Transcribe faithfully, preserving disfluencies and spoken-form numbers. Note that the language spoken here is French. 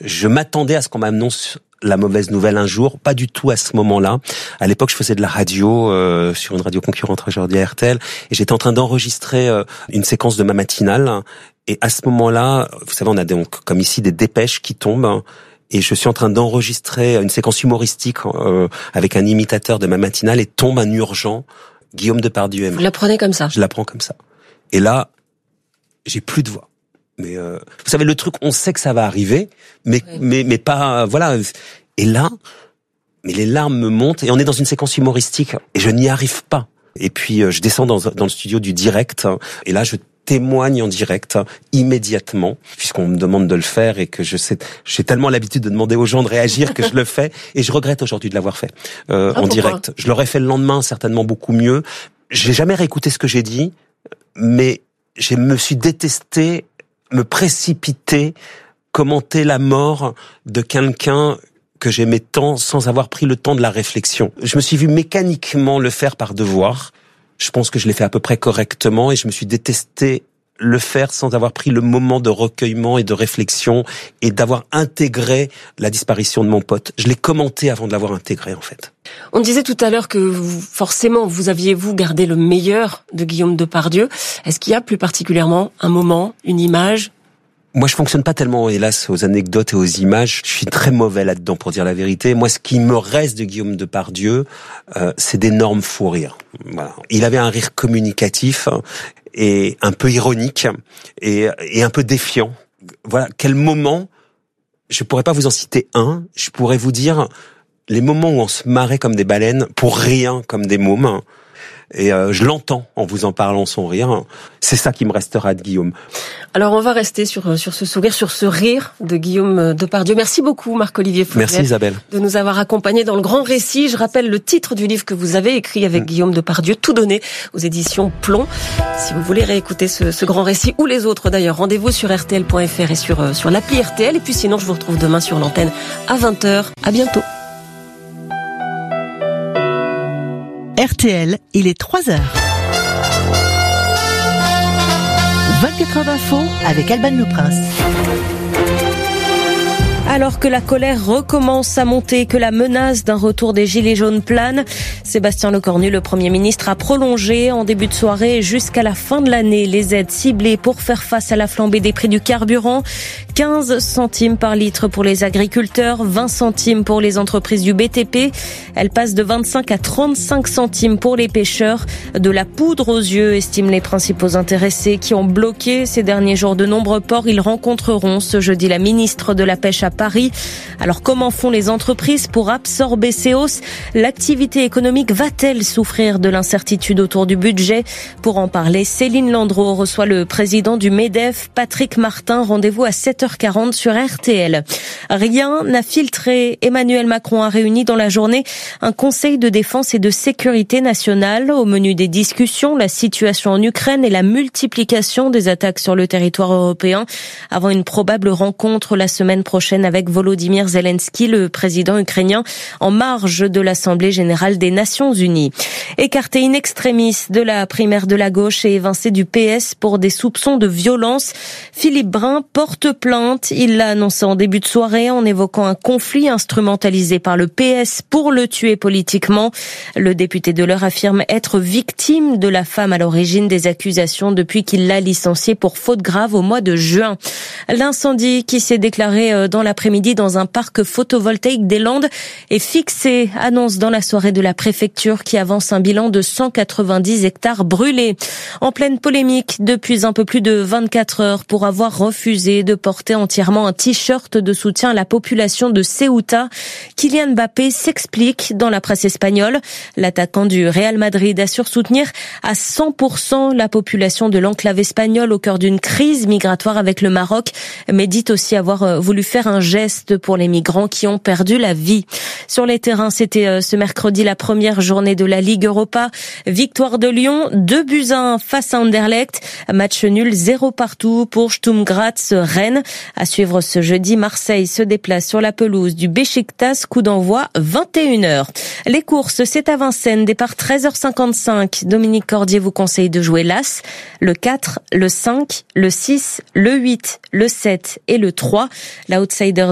je m'attendais à ce qu'on m'annonce la mauvaise nouvelle un jour, pas du tout à ce moment-là. À l'époque, je faisais de la radio euh, sur une radio concurrente aujourd'hui à R T L, et j'étais en train d'enregistrer euh, une séquence de ma matinale. Et à ce moment-là, vous savez, on a donc, comme ici, des dépêches qui tombent. Et je suis en train d'enregistrer une séquence humoristique euh, avec un imitateur de ma matinale, et tombe un urgent, Guillaume Depardieu. Vous l'apprenez comme ça? Je l'apprends comme ça. Et là, j'ai plus de voix. Mais euh, vous savez, le truc, on sait que ça va arriver, mais oui. mais mais pas, voilà. Et là, mais les larmes me montent, et on est dans une séquence humoristique, et je n'y arrive pas. Et puis euh, je descends dans dans le studio du direct, et là je témoigne en direct immédiatement, puisqu'on me demande de le faire, et que je sais, j'ai tellement l'habitude de demander aux gens de réagir que je le fais, et je regrette aujourd'hui de l'avoir fait euh, ah, en pourquoi? direct. Je l'aurais fait le lendemain certainement beaucoup mieux. J'ai jamais réécouté ce que j'ai dit, mais je me suis détesté me précipiter, commenter la mort de quelqu'un que j'aimais tant sans avoir pris le temps de la réflexion. Je me suis vu mécaniquement le faire par devoir. Je pense que je l'ai fait à peu près correctement, et je me suis détesté le faire sans avoir pris le moment de recueillement et de réflexion, et d'avoir intégré la disparition de mon pote. Je l'ai commenté avant de l'avoir intégré, en fait. On disait tout à l'heure que vous, forcément, vous aviez, vous, gardé le meilleur de Guillaume Depardieu. Est-ce qu'il y a plus particulièrement un moment, une image? Moi, je fonctionne pas tellement, hélas, aux anecdotes et aux images. Je suis très mauvais là-dedans, pour dire la vérité. Moi, ce qui me reste de Guillaume Depardieu, euh, c'est d'énormes fous rires. Voilà. Il avait un rire communicatif, et un peu ironique, et, et un peu défiant. Voilà. Quel moment, je pourrais pas vous en citer un, je pourrais vous dire les moments où on se marrait comme des baleines, pour rien comme des mômes. Et euh, je l'entends en vous en parlant, son rire. C'est ça qui me restera de Guillaume. Alors on va rester sur sur ce sourire, sur ce rire de Guillaume Depardieu. Merci beaucoup Marc-Olivier Fournier. Merci Isabelle. De nous avoir accompagnés dans le grand récit. Je rappelle le titre du livre que vous avez écrit avec mmh. Guillaume Depardieu, Tout donné, aux éditions Plomb. Si vous voulez réécouter ce, ce grand récit, ou les autres d'ailleurs, rendez-vous sur R T L point F R et sur, sur l'appli R T L. Et puis sinon, je vous retrouve demain sur l'antenne à vingt heures. À bientôt. R T L, il est trois heures. vingt-quatre heures d'info avec Alban Le Prince. Alors que la colère recommence à monter, que la menace d'un retour des Gilets jaunes plane, Sébastien Lecornu, le Premier ministre, a prolongé en début de soirée jusqu'à la fin de l'année les aides ciblées pour faire face à la flambée des prix du carburant. quinze centimes par litre pour les agriculteurs, vingt centimes pour les entreprises du B T P. Elle passe de vingt-cinq à trente-cinq centimes pour les pêcheurs. De la poudre aux yeux, estiment les principaux intéressés qui ont bloqué ces derniers jours de nombreux ports. Ils rencontreront ce jeudi la ministre de la Pêche à Paris. Alors comment font les entreprises pour absorber ces hausses? L'activité économique va-t-elle souffrir de l'incertitude autour du budget? Pour en parler, Céline Landreau reçoit le président du MEDEF, Patrick Martin. Rendez-vous à sept heures quarante sur R T L. Rien n'a filtré. Emmanuel Macron a réuni dans la journée un conseil de défense et de sécurité nationale. Au menu des discussions, la situation en Ukraine et la multiplication des attaques sur le territoire européen, avant une probable rencontre la semaine prochaine avec Volodymyr Zelensky, le président ukrainien, en marge de l'Assemblée générale des Nations unies. Écarté in extremis de la primaire de la gauche et évincé du P S pour des soupçons de violence, Philippe Brun porte plainte. Il l'a annoncé en début de soirée en évoquant un conflit instrumentalisé par le P S pour le tuer politiquement. Le député de l'Eure affirme être victime de la femme à l'origine des accusations depuis qu'il l'a licenciée pour faute grave au mois de juin. L'incendie qui s'est déclaré dans l'après-midi dans un parc photovoltaïque des Landes est fixé, annonce dans la soirée de la préfecture qui avance un bilan de cent quatre-vingt-dix hectares brûlés. En pleine polémique depuis un peu plus de vingt-quatre heures pour avoir refusé de porter entièrement un t-shirt de soutien à la population de Ceuta. Kylian Mbappé s'explique dans la presse espagnole. L'attaquant du Real Madrid assure soutenir à cent pour cent la population de l'enclave espagnole au cœur d'une crise migratoire avec le Maroc, mais dit aussi avoir voulu faire un geste pour les migrants qui ont perdu la vie. Sur les terrains, c'était ce mercredi la première journée de la Ligue Europa. Victoire de Lyon, deux buts à un face à Anderlecht. Match nul, zéro partout pour Sturm Graz Rennes. À suivre ce jeudi, Marseille se déplace sur la pelouse du Beşiktaş, coup d'envoi vingt et une heures. Les courses, c'est à Vincennes, départ treize heures cinquante-cinq. Dominique Cordier vous conseille de jouer l'As, le quatre, le cinq, le six, le huit, le sept et le trois. L'outsider